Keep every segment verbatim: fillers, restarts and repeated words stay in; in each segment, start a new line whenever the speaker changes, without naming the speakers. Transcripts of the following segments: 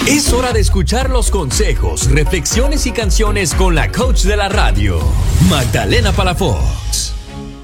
Es hora de escuchar los consejos, reflexiones y canciones con la coach de la radio, Magdalena Palafox.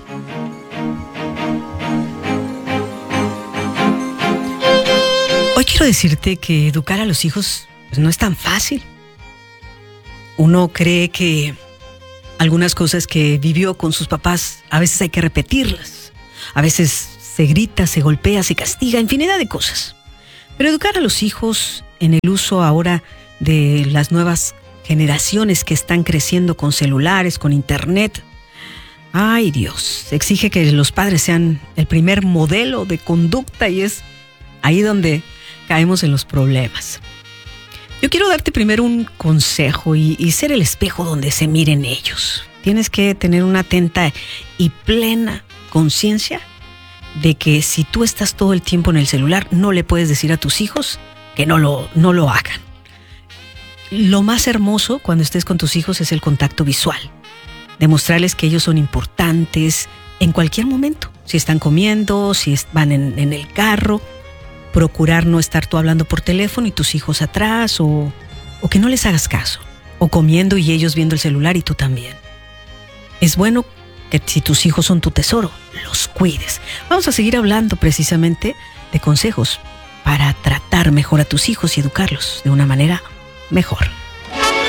Hoy quiero decirte que educar a los hijos pues, no es tan fácil. Uno cree que algunas cosas que vivió con sus papás a veces hay que repetirlas. A veces se grita, se golpea, se castiga, infinidad de cosas. Pero educar a los hijos en el uso ahora de las nuevas generaciones que están creciendo con celulares, con internet, ay Dios, exige que los padres sean el primer modelo de conducta y es ahí donde caemos en los problemas. Yo quiero darte primero un consejo y, y ser el espejo donde se miren ellos. Tienes que tener una atenta y plena conciencia de que si tú estás todo el tiempo en el celular, no le puedes decir a tus hijos que no lo, no lo hagan. Lo más hermoso cuando estés con tus hijos es el contacto visual. Demostrarles que ellos son importantes en cualquier momento. Si están comiendo, si van en, en el carro. Procurar no estar tú hablando por teléfono y tus hijos atrás o, o que no les hagas caso. O comiendo y ellos viendo el celular y tú también. Es bueno que si tus hijos son tu tesoro, los cuides. Vamos a seguir hablando precisamente de consejos para tratar mejor a tus hijos y educarlos de una manera mejor.